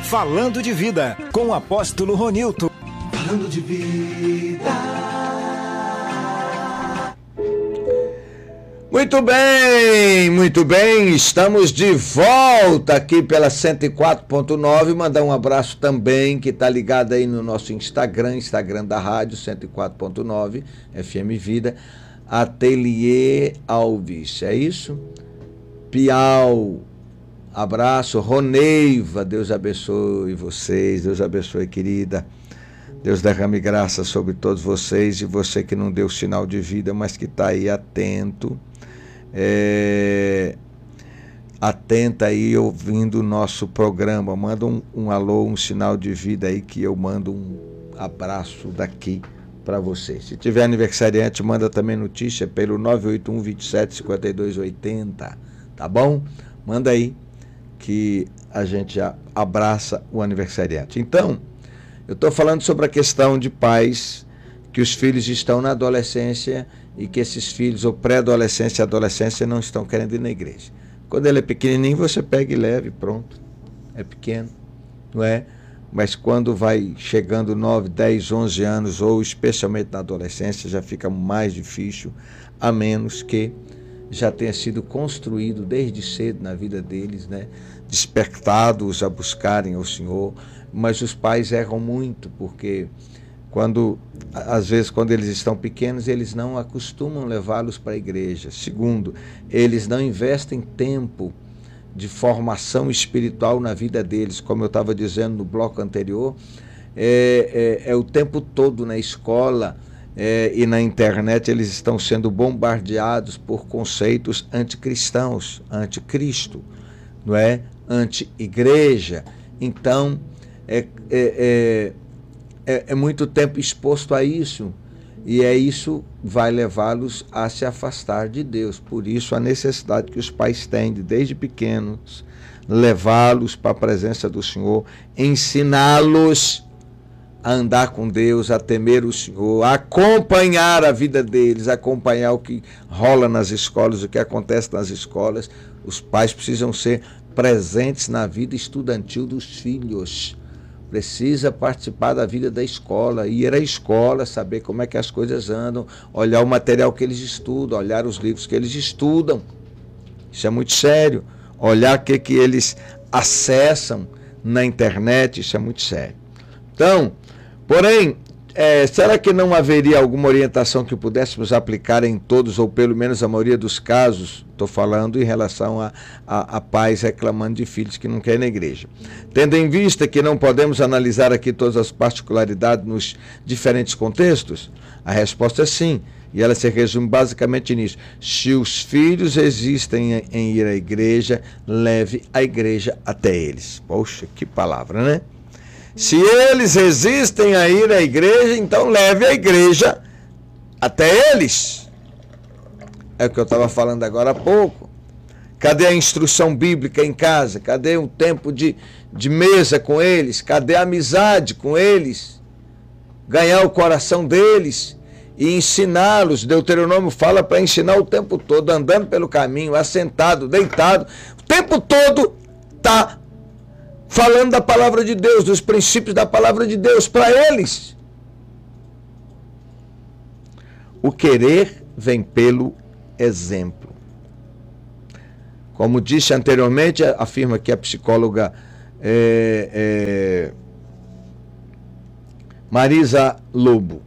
Falando de Vida, com o apóstolo Ronilton. Falando de vida. Muito bem, estamos de volta aqui pela 104.9, mandar um abraço também, que está ligado aí no nosso Instagram da rádio, 104.9, FM Vida, Ateliê Alves, é isso? Piau, abraço, Roneiva, Deus abençoe vocês, Deus abençoe, querida. Deus derrame graça sobre todos vocês, e você que não deu sinal de vida, mas que está aí atento, atenta aí ouvindo o nosso programa. Manda um alô, um sinal de vida aí, que eu mando um abraço daqui para você. Se tiver aniversariante, manda também notícia pelo 981 27 52 80, tá bom? Manda aí que a gente já abraça o aniversariante. Então, eu estou falando sobre a questão de pais que os filhos estão na adolescência e que esses filhos, ou pré-adolescência e adolescência, não estão querendo ir na igreja. Quando ele é pequenininho, você pega e leva e pronto. É pequeno, não é? Mas quando vai chegando 9, 10, 11 anos, ou especialmente na adolescência, já fica mais difícil, a menos que já tenha sido construído desde cedo na vida deles, né? Despertados a buscarem o Senhor. Mas os pais erram muito, porque às vezes quando eles estão pequenos, eles não acostumam levá-los para a igreja. Segundo, eles não investem tempo de formação espiritual na vida deles. Como eu estava dizendo no bloco anterior, é o tempo todo na escola e na internet eles estão sendo bombardeados por conceitos anticristãos, anticristo, não é? Anti-igreja. Então, é muito tempo exposto a isso, e isso vai levá-los a se afastar de Deus. Por isso, a necessidade que os pais têm de, desde pequenos, levá-los para a presença do Senhor, ensiná-los a andar com Deus, a temer o Senhor, a acompanhar a vida deles, acompanhar o que rola nas escolas, o que acontece nas escolas. Os pais precisam ser presentes na vida estudantil dos filhos. Precisa participar da vida da escola, ir à escola, saber como é que as coisas andam, olhar o material que eles estudam, olhar os livros que eles estudam. Isso é muito sério. Olhar o que eles acessam na internet, isso é muito sério. Então, porém, será que não haveria alguma orientação que pudéssemos aplicar em todos, ou pelo menos a maioria dos casos? Estou falando em relação a pais reclamando de filhos que não querem ir na igreja. Tendo em vista que não podemos analisar aqui todas as particularidades nos diferentes contextos, a resposta é sim, e ela se resume basicamente nisso. Se os filhos existem em ir à igreja, leve a igreja até eles. Poxa, que palavra, né? Se eles resistem a ir à igreja, então leve a igreja até eles. É o que eu estava falando agora há pouco. Cadê a instrução bíblica em casa? Cadê o tempo de mesa com eles? Cadê a amizade com eles? Ganhar o coração deles e ensiná-los. Deuteronômio fala para ensinar o tempo todo, andando pelo caminho, assentado, deitado. O tempo todo está falando da palavra de Deus, dos princípios da palavra de Deus para eles. O querer vem pelo exemplo. Como disse anteriormente, afirma que a psicóloga Marisa Lobo.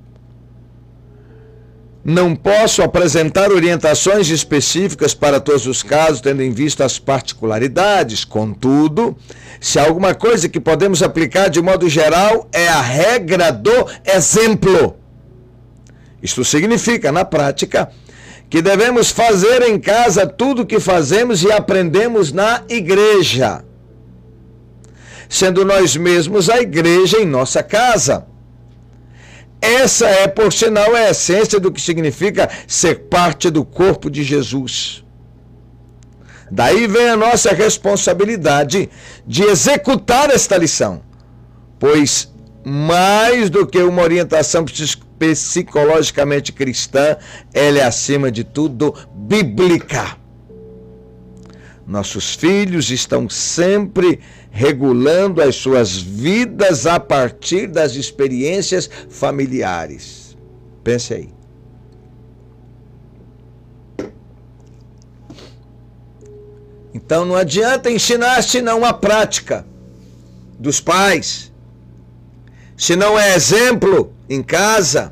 Não posso apresentar orientações específicas para todos os casos, tendo em vista as particularidades. Contudo, se há alguma coisa que podemos aplicar de modo geral, é a regra do exemplo. Isto significa, na prática, que devemos fazer em casa tudo o que fazemos e aprendemos na igreja, sendo nós mesmos a igreja em nossa casa. Essa é, por sinal, a essência do que significa ser parte do corpo de Jesus. Daí vem a nossa responsabilidade de executar esta lição, pois mais do que uma orientação psicologicamente cristã, ela é, acima de tudo, bíblica. Nossos filhos estão sempre regulando as suas vidas a partir das experiências familiares. Pense aí. Então não adianta ensinar se não há prática dos pais, se não é exemplo em casa.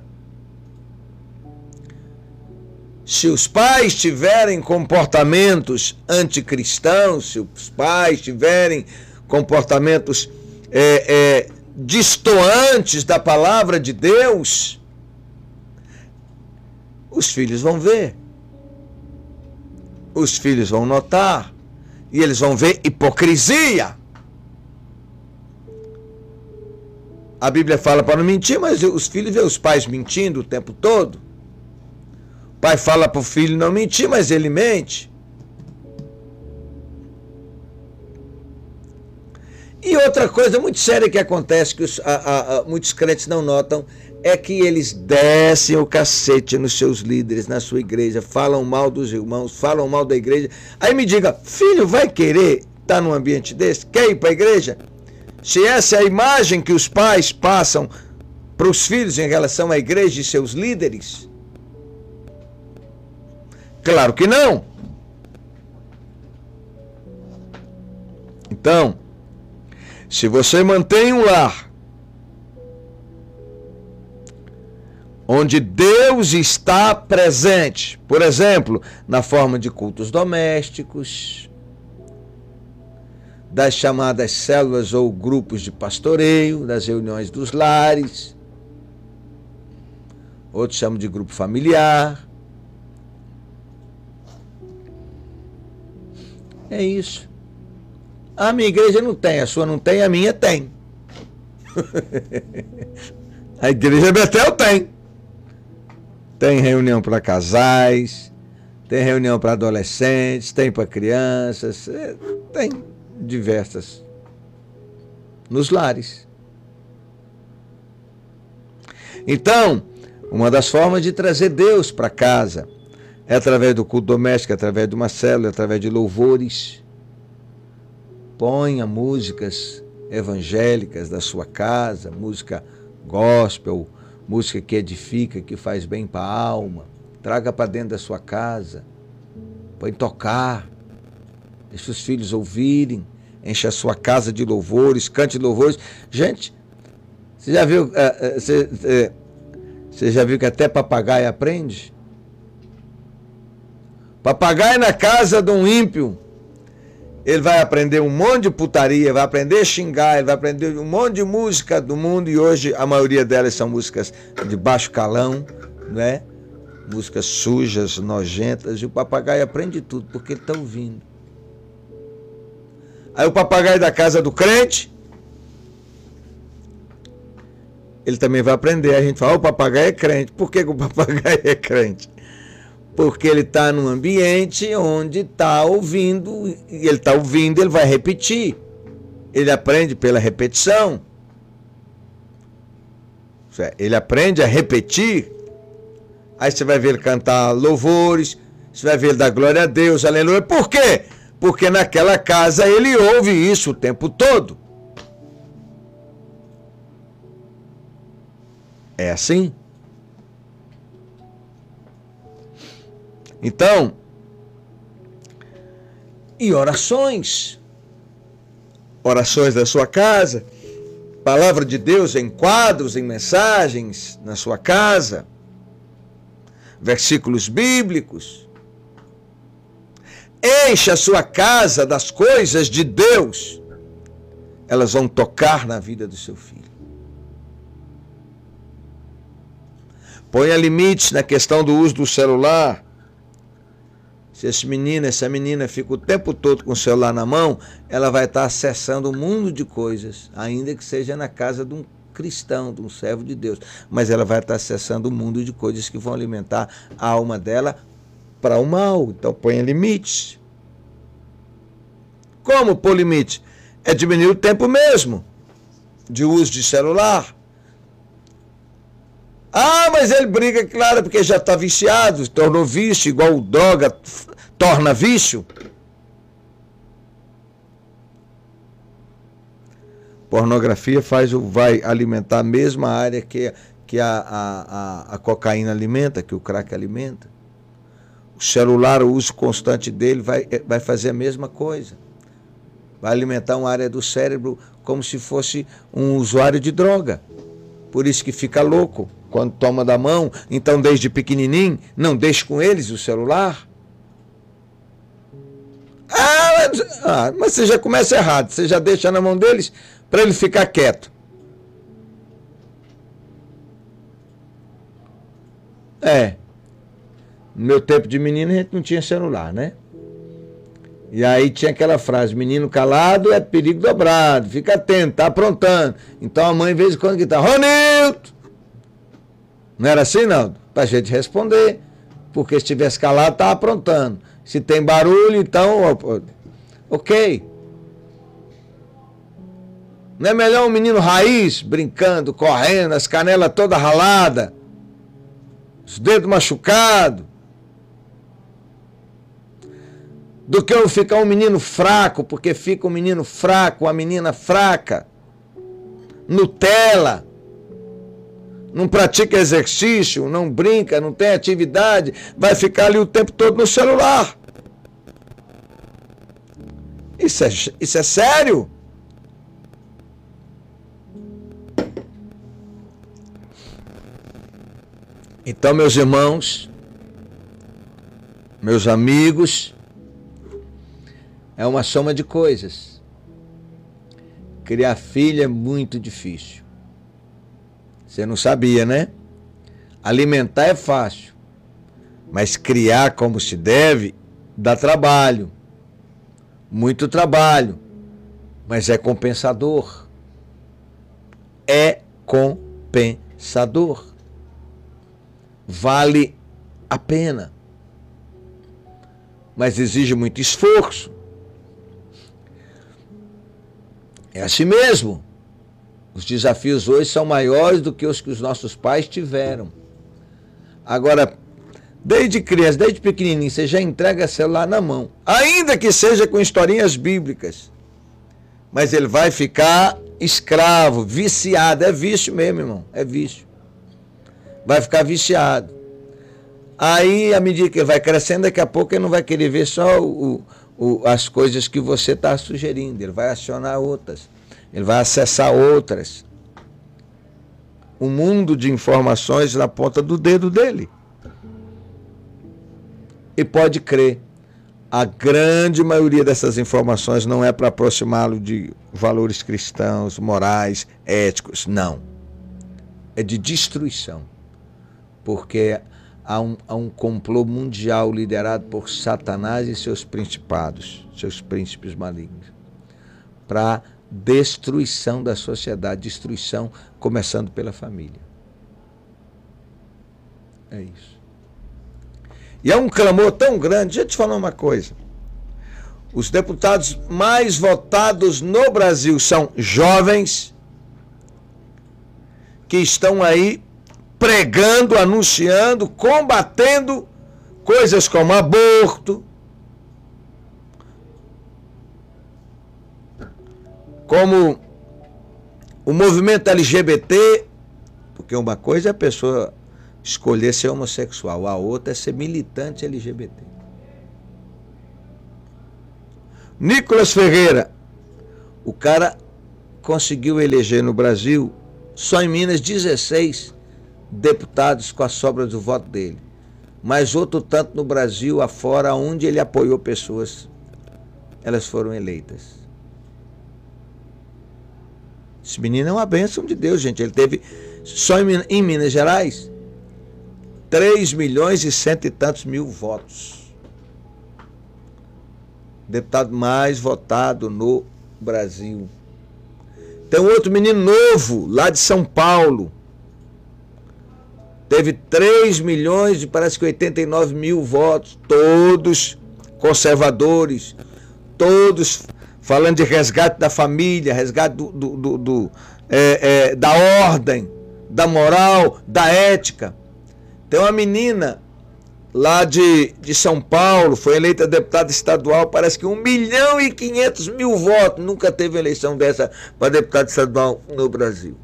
Se os pais tiverem comportamentos anticristãos, se os pais tiverem comportamentos destoantes da palavra de Deus, os filhos vão ver. Os filhos vão notar. E eles vão ver hipocrisia. A Bíblia fala para não mentir, mas os filhos veem os pais mentindo o tempo todo. O pai fala para o filho não mentir, mas ele mente. E outra coisa muito séria que acontece, que muitos crentes não notam, é que eles descem o cacete nos seus líderes, na sua igreja, falam mal dos irmãos, falam mal da igreja. Aí me diga, filho, vai querer estar num ambiente desse? Quer ir para a igreja? Se essa é a imagem que os pais passam para os filhos em relação à igreja e seus líderes? Claro que não. Então, se você mantém um lar onde Deus está presente, por exemplo, na forma de cultos domésticos, das chamadas células ou grupos de pastoreio, das reuniões dos lares, outros chamam de grupo familiar. É isso. A minha igreja não tem, a sua não tem, a minha tem. A igreja Betel tem. Tem reunião para casais, tem reunião para adolescentes, tem para crianças, tem diversas nos lares. Então, uma das formas de trazer Deus para casa é através do culto doméstico, através de uma célula, através de louvores. Ponha músicas evangélicas da sua casa, música gospel, música que edifica, que faz bem para a alma. Traga para dentro da sua casa, põe tocar, deixe os filhos ouvirem, enche a sua casa de louvores, cante louvores. Gente, você já viu que até papagaio aprende? Papagaio na casa de um ímpio, ele vai aprender um monte de putaria, vai aprender a xingar, ele vai aprender um monte de música do mundo, e hoje a maioria delas são músicas de baixo calão, né? Músicas sujas, nojentas, e o papagaio aprende tudo, porque ele está ouvindo. Aí o papagaio da casa do crente, ele também vai aprender. A gente fala, o papagaio é crente. Por que o papagaio é crente? Porque ele está num ambiente onde está ouvindo, e ele está ouvindo, ele vai repetir. Ele aprende pela repetição. Ele aprende a repetir. Aí você vai ver ele cantar louvores, você vai ver ele dar glória a Deus, aleluia. Por quê? Porque naquela casa ele ouve isso o tempo todo. É assim. Então, e orações da sua casa, palavra de Deus em quadros, em mensagens na sua casa, versículos bíblicos. Enche a sua casa das coisas de Deus, elas vão tocar na vida do seu filho. Ponha limites na questão do uso do celular. Se essa menina fica o tempo todo com o celular na mão, ela vai estar acessando um mundo de coisas, ainda que seja na casa de um cristão, de um servo de Deus. Mas ela vai estar acessando um mundo de coisas que vão alimentar a alma dela para o mal. Então ponha limites. Como pôr limite? É diminuir o tempo mesmo de uso de celular. Ah, mas ele briga, claro, porque já está viciado, tornou vício, igual droga torna vício. Pornografia vai alimentar a mesma área que a cocaína alimenta, que o crack alimenta. O celular, o uso constante dele vai fazer a mesma coisa. Vai alimentar uma área do cérebro como se fosse um usuário de droga. Por isso que fica louco quando toma da mão. Então, desde pequenininho, não deixe com eles o celular. Mas você já começa errado. Você já deixa na mão deles para ele ficar quieto. No meu tempo de menino, a gente não tinha celular, né? E aí tinha aquela frase: menino calado é perigo dobrado, fica atento, tá aprontando. Então a mãe, de vez em quando, gritava: Ronilton! Não era assim, não? Pra gente responder. Porque se estivesse calado, tá aprontando. Se tem barulho, então... Ok. Não é melhor um menino raiz, brincando, correndo, as canelas todas raladas, os dedos machucados, do que eu ficar um menino fraco, porque fica um menino fraco, uma menina fraca, Nutella, não pratica exercício, não brinca, não tem atividade, vai ficar ali o tempo todo no celular. Isso é sério? Então, meus irmãos, meus amigos, é uma soma de coisas. Criar filho é muito difícil. Você não sabia, né? Alimentar é fácil, mas criar como se deve dá trabalho. Muito trabalho, mas é compensador. É compensador. Vale a pena. Mas exige muito esforço. É assim mesmo. Os desafios hoje são maiores do que os nossos pais tiveram. Agora, desde criança, desde pequenininho, você já entrega celular na mão. Ainda que seja com historinhas bíblicas. Mas ele vai ficar escravo, viciado. É vício mesmo, irmão. É vício. Vai ficar viciado. Aí, à medida que ele vai crescendo, daqui a pouco ele não vai querer ver só as coisas que você está sugerindo. Ele vai acionar outras. Ele vai acessar outras. Um mundo de informações na ponta do dedo dele. E pode crer, a grande maioria dessas informações não é para aproximá-lo de valores cristãos, morais, éticos. Não. É de destruição. Porque há um complô mundial liderado por Satanás e seus principados, seus príncipes malignos, para destruição da sociedade, destruição começando pela família. É isso. E é um clamor tão grande. Deixa eu te falar uma coisa. Os deputados mais votados no Brasil são jovens que estão aí pregando, anunciando, combatendo coisas como aborto, como o movimento LGBT, porque uma coisa é a pessoa escolher ser homossexual, a outra é ser militante LGBT. Nicolas Ferreira, o cara conseguiu eleger no Brasil, só em Minas, 16 deputados com a sobra do voto dele. Mas outro tanto no Brasil afora, onde ele apoiou pessoas, elas foram eleitas. Esse menino é uma bênção de Deus, gente. Ele teve, só em Minas Gerais, 3 milhões e cento e tantos mil votos. Deputado mais votado no Brasil. Tem um outro menino novo, lá de São Paulo. Teve 3 milhões e parece que 89 mil votos. Todos conservadores. Todos falando de resgate da família, resgate da ordem, da moral, da ética. Tem uma menina lá de São Paulo, foi eleita deputada estadual, parece que 1.500.000 votos. Nunca teve eleição dessa para deputado estadual no Brasil.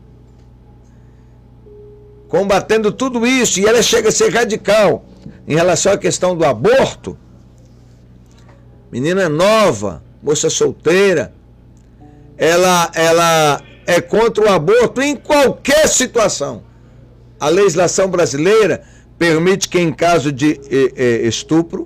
Combatendo tudo isso, e ela chega a ser radical em relação à questão do aborto. Menina nova, moça solteira, ela é contra o aborto em qualquer situação. A legislação brasileira permite que em caso de estupro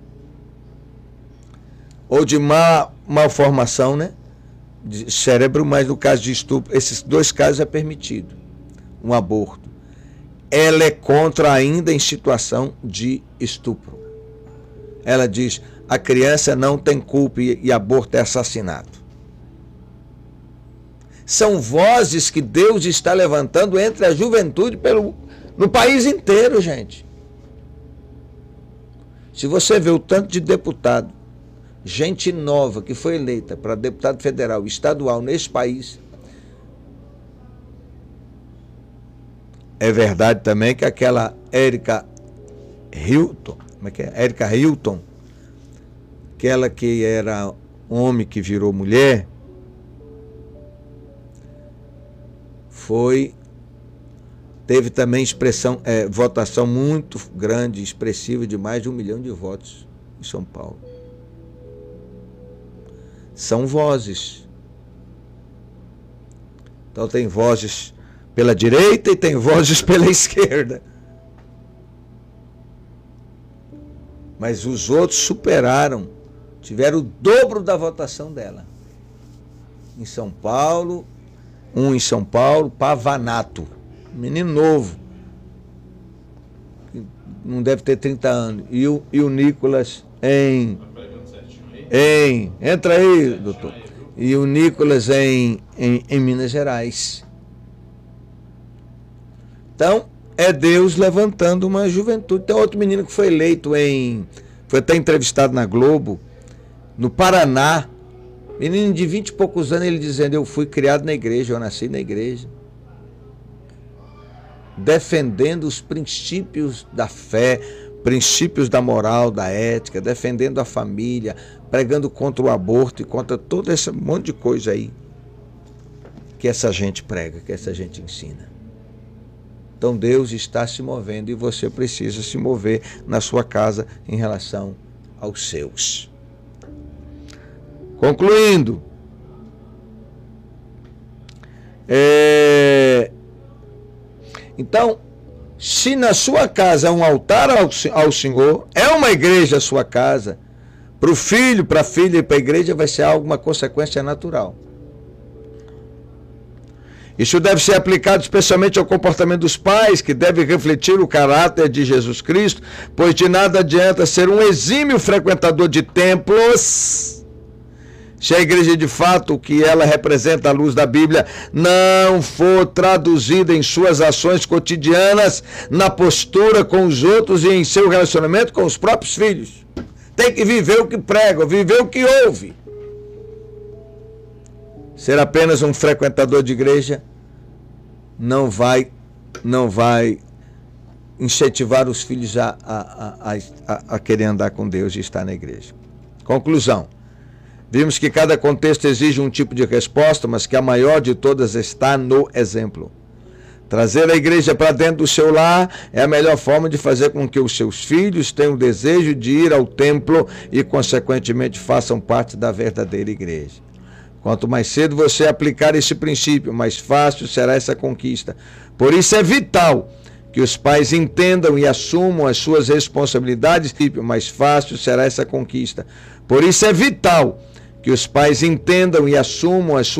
ou de malformação, né, de cérebro, mas no caso de estupro, esses dois casos é permitido um aborto. Ela é contra ainda em situação de estupro. Ela diz, a criança não tem culpa e aborto é assassinato. São vozes que Deus está levantando entre a juventude no país inteiro, gente. Se você vê o tanto de deputado, gente nova que foi eleita para deputado federal e estadual nesse país, é verdade também que aquela Erika Hilton, Erika Hilton, aquela que era homem que virou mulher, teve também votação muito grande, expressiva, de mais de 1 milhão de votos em São Paulo. São vozes. Então tem vozes pela direita e tem vozes pela esquerda. Mas os outros superaram, tiveram o dobro da votação dela. Em São Paulo, Pavanato, menino novo, não deve ter 30 anos, e o Nicolas entra aí, doutor, e o Nicolas em Minas Gerais. Então, é Deus levantando uma juventude. Tem outro menino que foi eleito foi até entrevistado na Globo, no Paraná, menino de 20 e poucos anos, ele dizendo, eu fui criado na igreja, eu nasci na igreja. Defendendo os princípios da fé, princípios da moral, da ética, defendendo a família, pregando contra o aborto e contra todo esse monte de coisa aí que essa gente prega, que essa gente ensina. Então Deus está se movendo e você precisa se mover na sua casa em relação aos seus. Concluindo, então, se na sua casa é um altar ao Senhor, é uma igreja a sua casa, para o filho, para a filha e para a igreja vai ser alguma consequência natural. Isso deve ser aplicado especialmente ao comportamento dos pais, que deve refletir o caráter de Jesus Cristo, pois de nada adianta ser um exímio frequentador de templos, se a igreja de fato, que ela representa à luz da Bíblia, não for traduzida em suas ações cotidianas, na postura com os outros e em seu relacionamento com os próprios filhos. Tem que viver o que prega, viver o que ouve. Ser apenas um frequentador de igreja não vai incentivar os filhos a querer andar com Deus e estar na igreja. Conclusão. Vimos que cada contexto exige um tipo de resposta, mas que a maior de todas está no exemplo. Trazer a igreja para dentro do seu lar é a melhor forma de fazer com que os seus filhos tenham o desejo de ir ao templo e, consequentemente, façam parte da verdadeira igreja. Quanto mais cedo você aplicar esse princípio, mais fácil será essa conquista. Por isso é vital que os pais entendam e assumam as suas responsabilidades, mais fácil será essa conquista. Por isso é vital que os pais entendam e assumam as suas